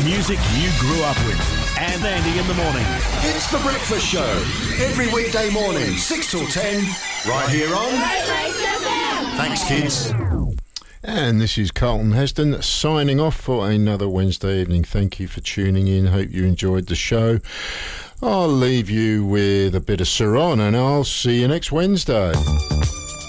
music you grew up with. And Andy in the morning. It's The Breakfast Show. Every weekday morning, 6 till 10, right here on... Thanks, kids. And this is Carlton Heston signing off for another Wednesday evening. Thank you for tuning in. Hope you enjoyed the show. I'll leave you with a bit of Saron and I'll see you next Wednesday.